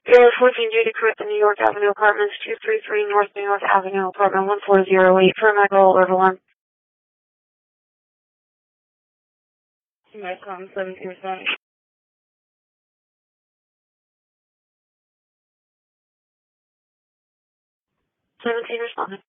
Air 14 Judy Correct, New York Avenue Apartments, 233 North New York Avenue Apartment 1408 for Michael Overland. Micron 17%. 17 responding.